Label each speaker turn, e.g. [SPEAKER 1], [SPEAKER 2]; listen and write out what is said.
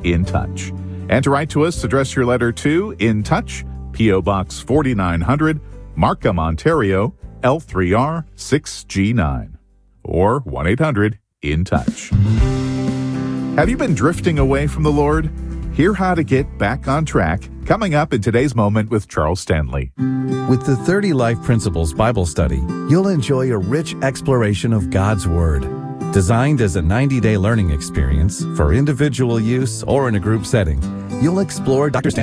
[SPEAKER 1] In Touch. And to write to us, address your letter to In Touch, P.O. Box 4900, Markham, Ontario, L3R6G9. Or 1-800-IN-TOUCH. Have you been drifting away from the Lord? Hear how to get back on track, coming up in today's Moment with Charles Stanley.
[SPEAKER 2] With the 30 Life Principles Bible Study, you'll enjoy a rich exploration of God's Word. Designed as a 90-day learning experience for individual use or in a group setting, you'll explore Dr. Stanley's